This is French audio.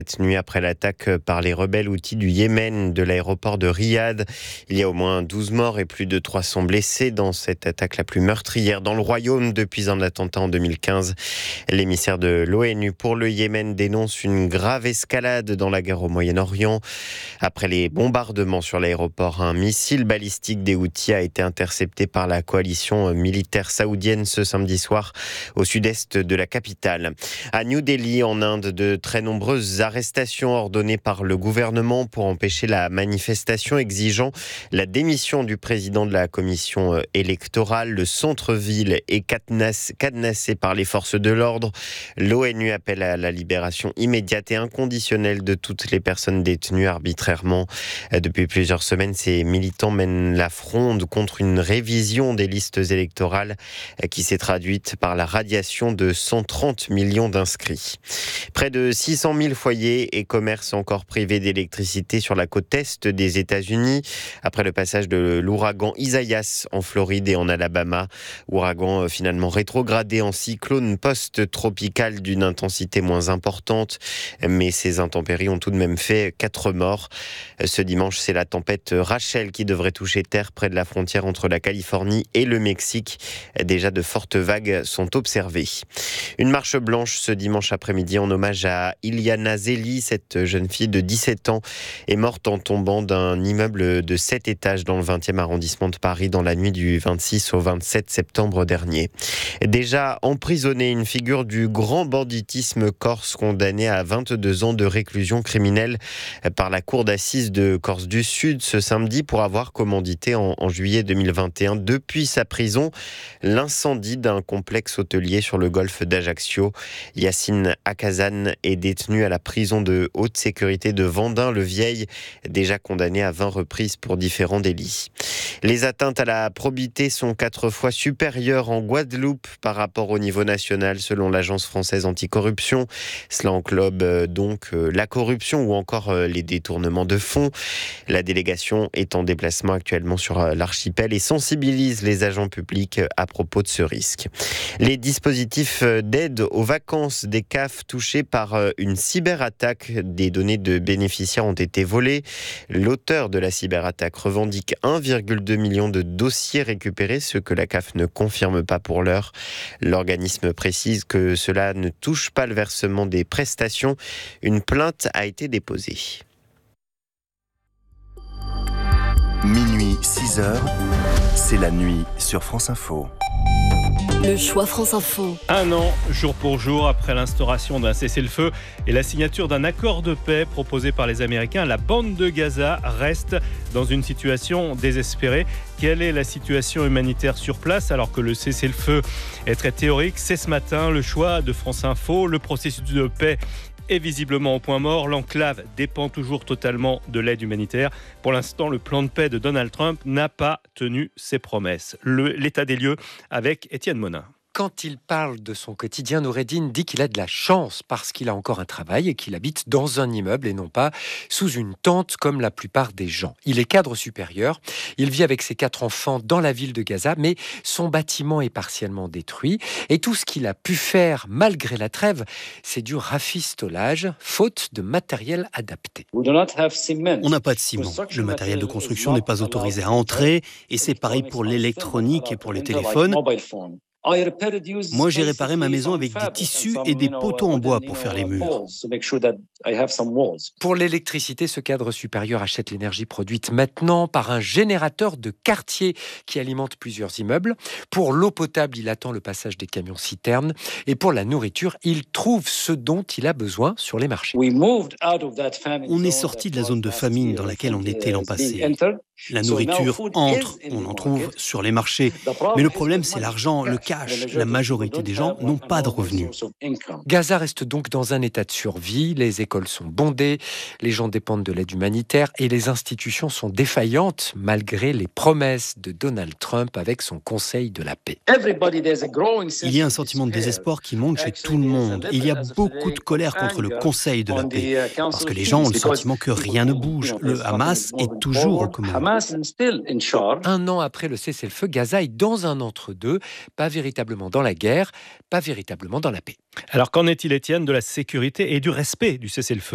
Cette nuit, après l'attaque par les rebelles houthis du Yémen de l'aéroport de Riyad, il y a au moins 12 morts et plus de 300 blessés dans cette attaque la plus meurtrière dans le royaume depuis un attentat en 2015. L'émissaire de l'ONU pour le Yémen dénonce une grave escalade dans la guerre au Moyen-Orient. Après les bombardements sur l'aéroport, un missile balistique des Houthis a été intercepté par la coalition militaire saoudienne ce samedi soir au sud-est de la capitale. À New Delhi, en Inde, de très nombreuses arrestations ordonnées par le gouvernement pour empêcher la manifestation exigeant la démission du président de la commission électorale. Le centre-ville est cadenassé par les forces de l'ordre. L'ONU appelle à la libération immédiate et inconditionnelle de toutes les personnes détenues arbitrairement. Depuis plusieurs semaines, ces militants mènent la fronde contre une révision des listes électorales qui s'est traduite par la radiation de 130 millions d'inscrits. Près de 600 000 foyers et commerces encore privés d'électricité sur la côte est des États-Unis après le passage de l'ouragan Isaias en Floride et en Alabama. Ouragan finalement rétrogradé en cyclone post-tropical d'une intensité moins importante, mais ces intempéries ont tout de même fait 4 morts. Ce dimanche, c'est la tempête Rachel qui devrait toucher terre près de la frontière entre la Californie et le Mexique. Déjà de fortes vagues sont observées. Une marche blanche ce dimanche après-midi en hommage à Iliana Zeli. Cette jeune fille de 17 ans est morte en tombant d'un immeuble de 7 étages dans le 20e arrondissement de Paris dans la nuit du 26 au 27 septembre dernier. Déjà emprisonnée, une figure du grand banditisme corse condamnée à 22 ans de réclusion criminelle par la cour d'assises de Corse du Sud ce samedi pour avoir commandité en juillet 2021 depuis sa prison l'incendie d'un complexe hôtelier sur le golfe d'Ajaccio. Yacine Akazan est détenu à la prison de haute sécurité de Vendin-le-Vieil, déjà condamné à 20 reprises pour différents délits. Les atteintes à la probité sont 4 fois supérieures en Guadeloupe par rapport au niveau national, selon l'Agence française anticorruption. Cela englobe donc la corruption ou encore les détournements de fonds. La délégation est en déplacement actuellement sur l'archipel et sensibilise les agents publics à propos de ce risque. Les dispositifs d'aide aux vacances des CAF touchés par une cyberattaque. Des données de bénéficiaires ont été volées. L'auteur de la cyberattaque revendique 1,2 million de dossiers récupérés, ce que la CAF ne confirme pas pour l'heure. L'organisme précise que cela ne touche pas le versement des prestations. Une plainte a été déposée. Minuit 6h, c'est la nuit sur France Info. Le choix France Info. 1 an, jour pour jour, après l'instauration d'un cessez-le-feu et la signature d'un accord de paix proposé par les Américains, la bande de Gaza reste dans une situation désespérée. Quelle est la situation humanitaire sur place alors que le cessez-le-feu est très théorique? C'est ce matin le choix de France Info. Le processus de paix est visiblement au point mort. L'enclave dépend toujours totalement de l'aide humanitaire. Pour l'instant, le plan de paix de Donald Trump n'a pas tenu ses promesses. L'état des lieux avec Étienne Monin. Quand il parle de son quotidien, Noureddine dit qu'il a de la chance parce qu'il a encore un travail et qu'il habite dans un immeuble et non pas sous une tente comme la plupart des gens. Il est cadre supérieur, il vit avec ses 4 enfants dans la ville de Gaza, mais son bâtiment est partiellement détruit et tout ce qu'il a pu faire malgré la trêve, c'est du rafistolage, faute de matériel adapté. On n'a pas de ciment. Le matériel de construction n'est pas autorisé à entrer et c'est pareil pour l'électronique et pour les téléphones. Moi, j'ai réparé ma maison avec des tissus et des poteaux en bois pour faire les murs. Pour l'électricité, ce cadre supérieur achète l'énergie produite maintenant par un générateur de quartier qui alimente plusieurs immeubles. Pour l'eau potable, il attend le passage des camions-citernes. Et pour la nourriture, il trouve ce dont il a besoin sur les marchés. On est sorti de la zone de famine dans laquelle on était l'an passé. La nourriture entre, on en trouve sur les marchés. Mais le problème, c'est l'argent, le cash. La majorité des gens n'ont pas de revenus. Gaza reste donc dans un état de survie. Les écoles sont bondées, les gens dépendent de l'aide humanitaire et les institutions sont défaillantes malgré les promesses de Donald Trump avec son Conseil de la paix. Il y a un sentiment de désespoir qui monte chez tout le monde. Il y a beaucoup de colère contre le Conseil de la paix. Parce que les gens ont le sentiment que rien ne bouge. Le Hamas est toujours aux commandes. Un an après le cessez-le-feu, Gaza est dans un entre-deux, pas véritablement dans la guerre, pas véritablement dans la paix. Alors qu'en est-il, Étienne, de la sécurité et du respect du cessez-le-feu ?